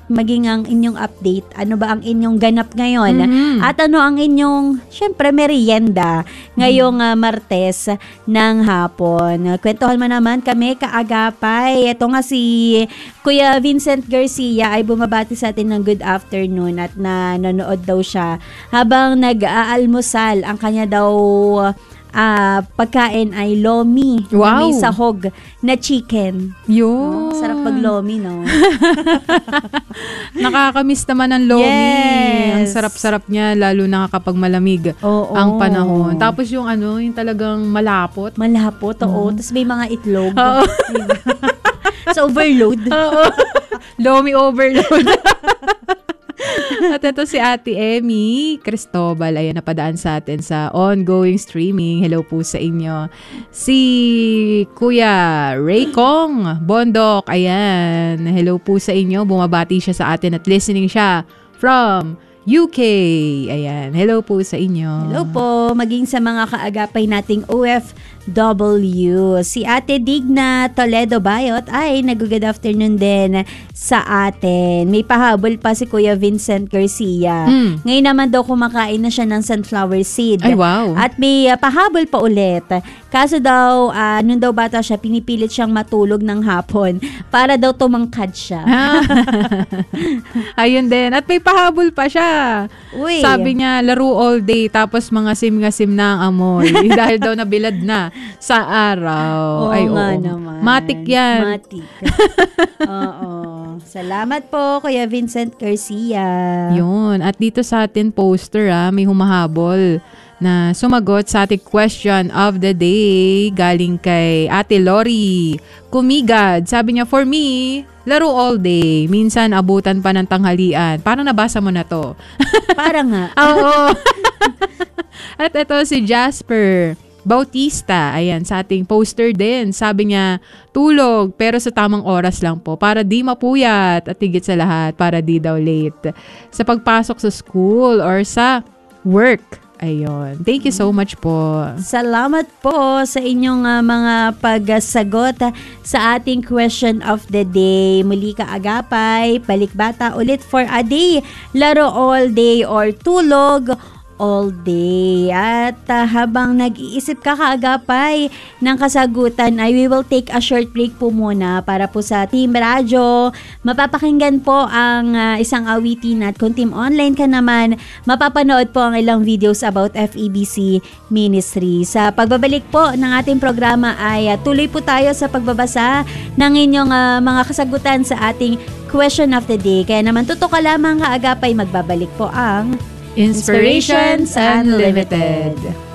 maging ang inyong update. Ano ba ang inyong ganap ngayon? At ano ang inyong, syempre, merienda ngayong Martes ng hapon. Kwentuhan mo naman kami kaagapay. Ito nga si Kuya Vincent Garcia ay bumabati sa atin ng good afternoon at nanonood daw siya habang nag-aalmusal. Ang kanya daw pagkain ay lomi. Wow. May sahog na chicken. Yun. Sarap pag lomi, no? Nakakamiss naman ang lomi. Yes. Ang sarap-sarap niya, lalo na kapag malamig ang panahon. Tapos yung yung talagang malapot. Malapot, oo. Tapos may mga itlog. Oo. So, overload. Oo. Lomi overload. At ito si Ate Emmy Cristobal, ayan, napadaan sa atin sa ongoing streaming. Hello po sa inyo. Si Kuya Raycong Bondok, ayan, hello po sa inyo. Bumabati siya sa atin at listening siya from UK. Ayan, hello po sa inyo. Hello po, maging sa mga kaagapay nating OFW. Si Ate Digna Toledo Bayot ay nag-good afternoon din sa atin. May pahabol pa si Kuya Vincent Garcia. Ngayon naman daw kumakain na siya ng sunflower seed. Ay, wow. At may pahabol pa ulit. Kaso daw, nung daw bata siya, pinipilit siyang matulog ng hapon para daw tumangkad siya. Ayun din. At may pahabol pa siya. Uy. Sabi niya, laro all day, tapos mga sim-ngasim na ang amoy. Dahil daw nabilad na sa araw. Oo ay, nga oo. naman. Matik yan. Matik. Oo. Salamat po, Kuya Vincent Garcia. Yun. At dito sa atin poster, may humahabol na sumagot sa ating question of the day galing kay Ate Lori Kumigad. Sabi niya, for me, laro all day. Minsan abutan pa ng tanghalian. Parang nabasa mo na to. Parang nga. Oo. At ito si Jasper Bautista, ayan, sa ating poster din. Sabi niya, tulog pero sa tamang oras lang po para di mapuyat at higit sa lahat para di daw late sa pagpasok sa school or sa work. Ayun. Thank you so much po. Salamat po sa inyong mga pagsagot sa ating question of the day. Muli kaagapay, balikbata ulit for a day, laro all day or tulog all day. At habang nag-iisip ka kaagapay ng kasagutan ay we will take a short break po muna para po sa Team Radyo. Mapapakinggan po ang isang awitin at kung Team Online ka naman, mapapanood po ang ilang videos about FEBC Ministry. Sa pagbabalik po ng ating programa ay tuloy po tayo sa pagbabasa ng inyong mga kasagutan sa ating question of the day. Kaya naman tutok ka lamang kaagapay, magbabalik po ang Inspirations Unlimited.